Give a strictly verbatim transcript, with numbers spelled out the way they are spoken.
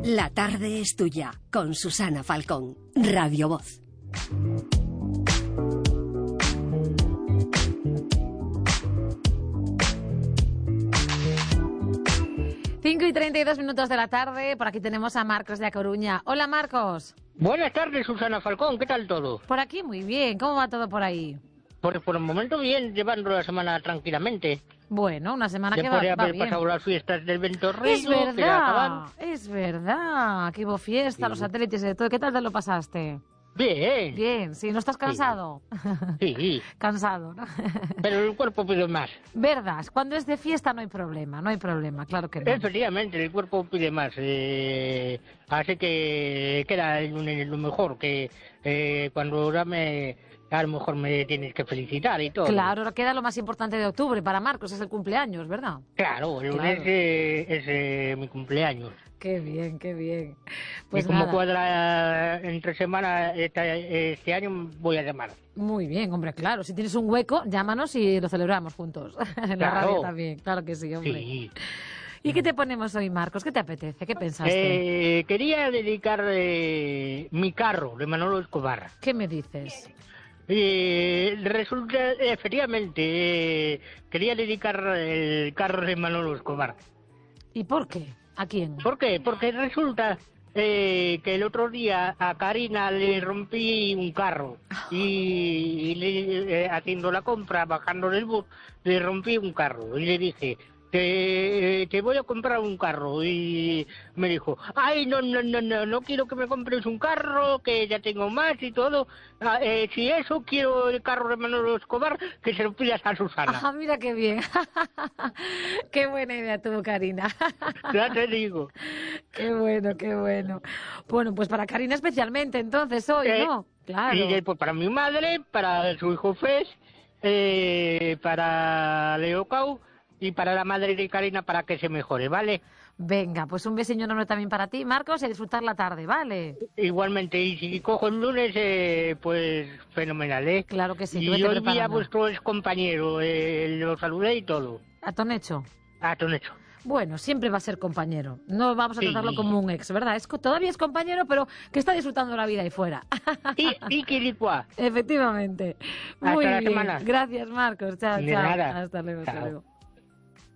La tarde es tuya, con Susana Falcón, Radio Voz. cinco y treinta y dos minutos de la tarde, por aquí tenemos a Marcos de A Coruña. Hola, Marcos. Buenas tardes, Susana Falcón, ¿qué tal todo? Por aquí muy bien, ¿cómo va todo por ahí? Por, por el momento bien, llevando la semana tranquilamente. Bueno, una semana que va, Después de va haber bien. pasado las fiestas del Ventorrillo, Es que ya verdad, acaban. es verdad, que hubo fiesta, Sí. los satélites y de todo. ¿Qué tal te lo pasaste? Bien. Bien, sí, ¿no estás cansado? Sí, Cansado, ¿no? pero el cuerpo pide más. Verdad, cuando es de fiesta no hay problema, no hay problema, claro que no. Efectivamente, el cuerpo pide más. Eh, así que queda en, en lo mejor, que eh, cuando ahora me... A lo mejor me tienes que felicitar y todo. Claro, ahora queda lo más importante de octubre para Marcos, es el cumpleaños, ¿verdad? Claro, el lunes Claro. eh, es eh, mi cumpleaños. Qué bien, qué bien. Y Pues como nada, cuadra entre semana este, este año voy a llamar. muy bien, hombre, claro. Si tienes un hueco, llámanos y lo celebramos juntos. En la Claro. radio también, claro que sí, hombre. Sí. ¿Y qué te ponemos hoy, Marcos? ¿Qué te apetece? ¿Qué pensaste? Eh, quería dedicar eh, mi carro de Manolo Escobar. ¿Qué me dices? Eh, resulta, efectivamente, eh, quería dedicar el carro de Manolo Escobar. ¿Y por qué? ¿A quién? ¿Por qué? Porque resulta eh, que el otro día a Karina le rompí un carro y, y le, eh, haciendo la compra, bajando del bus, le rompí un carro y le dije... Te, te voy a comprar un carro y me dijo, ay, no, no, no, no, no quiero que me compres un carro, que ya tengo más y todo. Ah, eh, si eso, quiero el carro de Manolo Escobar, que se lo pidas a Susana. Ah, mira qué bien. Qué buena idea tuvo Karina. Ya te digo. Qué bueno, qué bueno. Bueno, pues para Karina especialmente, entonces, hoy, Eh, ¿no? Claro. Y después para mi madre, para su hijo Fes, eh, para Leocau y para la madre de Karina para que se mejore, ¿vale? Venga, pues un besiño enorme también para ti, Marcos, y a disfrutar la tarde, ¿vale? Igualmente, y si cojo el lunes, eh, pues fenomenal, ¿eh? Claro que sí, que Y vete hoy vi a preparando. vuestro ex compañero, eh, lo saludé y todo. ¿A Tonecho? A Tonecho. Bueno, siempre va a ser compañero. No vamos a Sí. tratarlo como un ex, ¿verdad? Es que todavía es compañero, pero que está disfrutando la vida ahí fuera. Y, y Quiricua. Efectivamente. Hasta Muy la bien. semana. Gracias, Marcos. Chao, De chao. nada. Hasta luego, hasta Chao. luego.